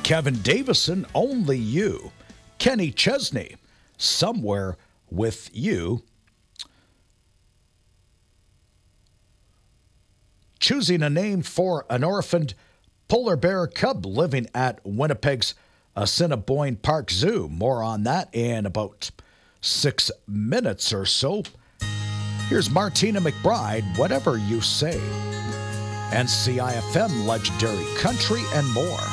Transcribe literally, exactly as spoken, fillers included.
Kevin Davison, Only You. Kenny Chesney, Somewhere with You. Choosing a name for an orphaned polar bear cub living at Winnipeg's Assiniboine Park Zoo. More on that in about six minutes or so. Here's Martina McBride, Whatever You Say. And C I F M, Legendary Country, and more.